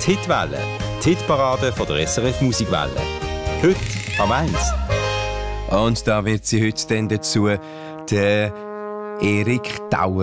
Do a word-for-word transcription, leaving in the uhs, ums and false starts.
die Hitwelle, die Hitparade von der S R F Musikwelle. Heute am eins. Und da wird sie heute dann dazu der Erik Dauer